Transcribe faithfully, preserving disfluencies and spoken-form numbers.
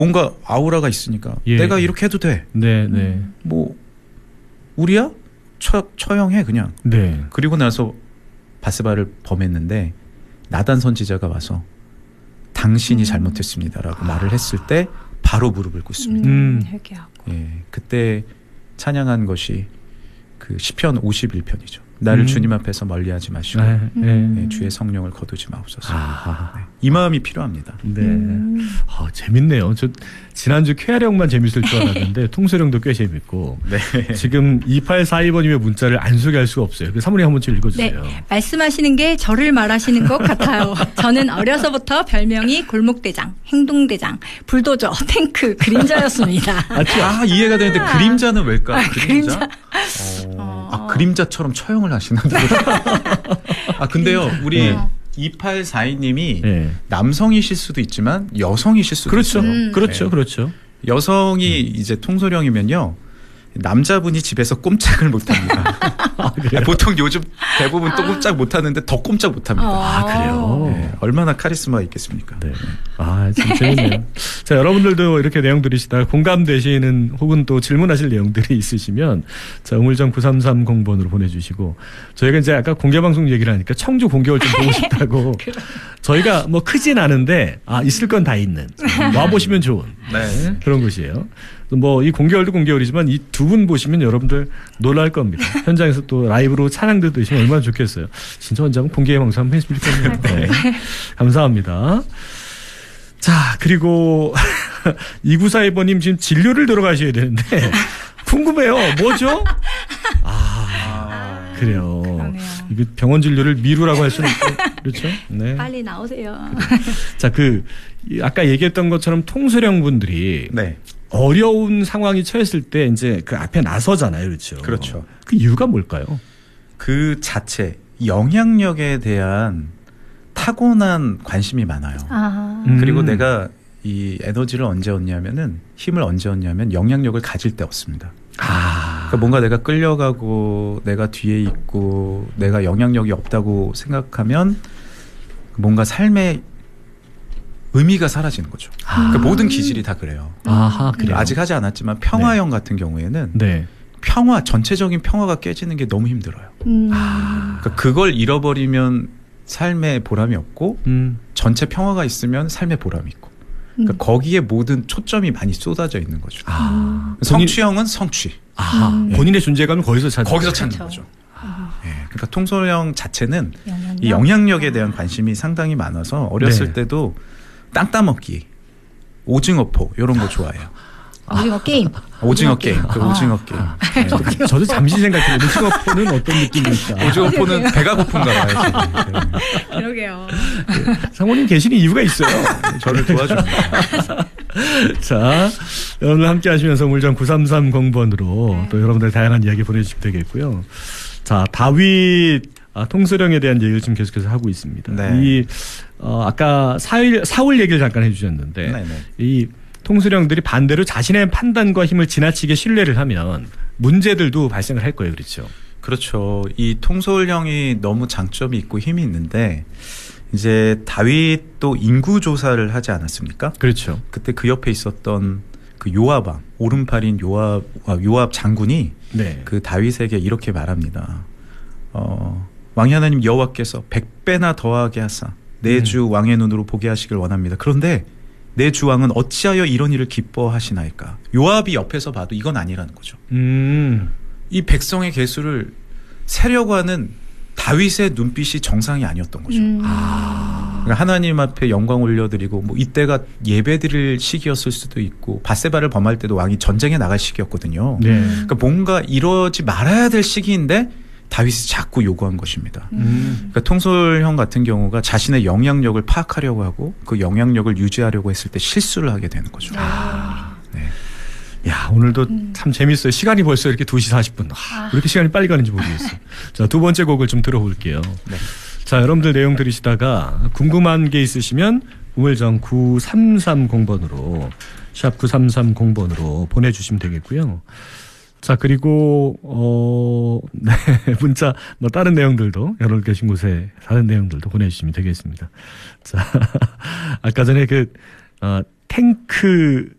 뭔가 아우라가 있으니까 예. 내가 이렇게 해도 돼. 네, 네. 뭐 우리야? 처, 처형해 그냥. 네. 그리고 나서 바세바를 범했는데 나단 선지자가 와서 당신이 음. 잘못했습니다라고 아. 말을 했을 때 바로 무릎을 꿇습니다. 음, 회개하고. 예, 그때 찬양한 것이 그 시편 오십일 편이죠. 나를 음. 주님 앞에서 멀리하지 마시고 네, 네. 네, 주의 성령을 거두지 마옵소서. 아. 네, 이 마음이 필요합니다. 네. 음. 아, 재밌네요. 저 지난주 쾌활형만 재밌을 줄 알았는데 통솔형도 꽤 재밌고. 네. 지금 이팔사이 번님의 문자를 안 소개할 수가 없어요. 그 사모님 한 번쯤 읽어주세요. 네, 말씀하시는 게 저를 말하시는 것 같아요. 저는 어려서부터 별명이 골목대장, 행동대장, 불도저, 탱크, 그림자였습니다. 아, 아 이해가 되는데 아. 그림자는 왜일까? 아, 그림자? 그림자. 어, 어. 아 그림자처럼 처형을 하시는데. 아 근데요 우리 네. 이팔사이 님이 네. 남성이실 수도 있지만 여성이실 수도 그렇죠. 있어요. 음. 그렇죠. 네. 그렇죠. 여성이 음. 이제 통솔형이면요. 남자분이 집에서 꼼짝을 못합니다. 아, 그래요? 보통 요즘 대부분 또 꼼짝 못하는데 더 꼼짝 못합니다. 어. 아, 그래요? 네, 얼마나 카리스마가 있겠습니까? 네. 아, 참 재밌네요. 자, 여러분들도 이렇게 내용 들으시다가 공감되시는 혹은 또 질문하실 내용들이 있으시면 자, 우물정 구삼삼공 번으로 보내주시고 저희가 이제 아까 공개방송 얘기를 하니까 청주 공개월 좀 보고 싶다고 저희가 뭐 크진 않은데 아, 있을 건 다 있는 와보시면 좋은 네. 그런 곳이에요. 뭐 이 공개월도 공개월이지만 이 두 분 보시면 여러분들 놀랄 겁니다. 현장에서 또 라이브로 찬양도 들으시면 얼마나 좋겠어요. 진짜 원장은 공개 방송 한번 했으면 좋겠네요. 네. 감사합니다. 자, 그리고 이구사이 번님 지금 진료를 들어가셔야 되는데 궁금해요. 뭐죠? 아, 그래요. 그러네요. 이거 병원 진료를 미루라고 할 수는 없고 그렇죠? 네. 빨리 나오세요. 자, 그 아까 얘기했던 것처럼 통솔형 분들이 네. 어려운 상황이 처했을 때 이제 그 앞에 나서잖아요. 그렇죠. 그렇죠. 그 이유가 뭘까요? 그 자체 영향력에 대한 타고난 관심이 많아요. 아. 음. 그리고 내가 이 에너지를 언제 얻냐면은 힘을 언제 얻냐면 영향력을 가질 때 얻습니다. 아. 그러니까 뭔가 내가 끌려가고 내가 뒤에 있고 내가 영향력이 없다고 생각하면 뭔가 삶의 의미가 사라지는 거죠. 아. 그러니까 모든 기질이 다 그래요. 아하, 그래요. 아직 하지 않았지만 평화형 네. 같은 경우에는 네. 평화, 전체적인 평화가 깨지는 게 너무 힘들어요. 음. 그러니까 그걸 잃어버리면 삶의 보람이 없고 음. 전체 평화가 있으면 삶의 보람이 있고 그러니까 음. 거기에 모든 초점이 많이 쏟아져 있는 거죠. 아. 성취형은 성취. 아. 음. 본인의 존재감은 거기서 찾는 거기서 거예요. 찾는 그렇죠. 거죠. 예, 그러니까 통솔형 자체는 영향력? 이 영향력에 대한 관심이 상당히 많아서 어렸을 네. 때도 땅 따먹기, 오징어포 이런 거 좋아해요. 오징어 게임. 오징어 게임, 그 오징어 게임. 네. 저도 잠시 생각해요. 오징어포는 어떤 느낌일까? 오징어포는 배가 고픈가 봐요. 그러게요. 상호님 계시는 이유가 있어요. 저를 도와줍니다. 자, 여러분들 함께 하시면서 우물정 구삼삼공 번으로 네. 또 여러분들 다양한 이야기 보내주시면 되겠고요. 자, 다윗 아, 통솔형에 대한 얘기를 지금 계속해서 하고 있습니다. 네. 이 어, 아까 사울, 사울 얘기를 잠깐 해주셨는데 네네. 이 통솔형들이 반대로 자신의 판단과 힘을 지나치게 신뢰를 하면 문제들도 발생을 할 거예요. 그렇죠? 그렇죠. 이 통솔형이 너무 장점이 있고 힘이 있는데 이제 다윗도 인구 조사를 하지 않았습니까? 그렇죠. 그때 그 옆에 있었던 그 요압왕, 오른팔인 요압, 아, 요압 장군이 네. 그 다윗에게 이렇게 말합니다. 어, 왕이 하나님 여호와께서 백 배나 더하게 하사 내 주 음. 왕의 눈으로 보게 하시길 원합니다. 그런데 내 주 왕은 어찌하여 이런 일을 기뻐하시나이까? 요압이 옆에서 봐도 이건 아니라는 거죠. 음. 이 백성의 계수를 세려고 하는 다윗의 눈빛이 정상이 아니었던 거죠. 음. 그러니까 하나님 앞에 영광 올려드리고 뭐 이때가 예배드릴 시기였을 수도 있고 바세바를 범할 때도 왕이 전쟁에 나갈 시기였거든요. 네. 그러니까 뭔가 이러지 말아야 될 시기인데 다윗이 자꾸 요구한 것입니다. 음. 그러니까 통솔형 같은 경우가 자신의 영향력을 파악하려고 하고 그 영향력을 유지하려고 했을 때 실수를 하게 되는 거죠. 아. 네. 야, 오늘도 음. 참 재밌어요. 시간이 벌써 이렇게 두 시 사십 분. 아, 왜 이렇게 시간이 빨리 가는지 모르겠어요. 자, 두 번째 곡을 좀 들어볼게요. 네. 자, 여러분들 내용 들으시다가 궁금한 게 있으시면 우물정 구삼삼공 번으로 샵 구삼삼공 번으로 보내주시면 되겠고요. 자, 그리고 어, 네, 문자 뭐 다른 내용들도 여러분 계신 곳에 다른 내용들도 보내주시면 되겠습니다. 자, 아까 전에 그 어, 탱크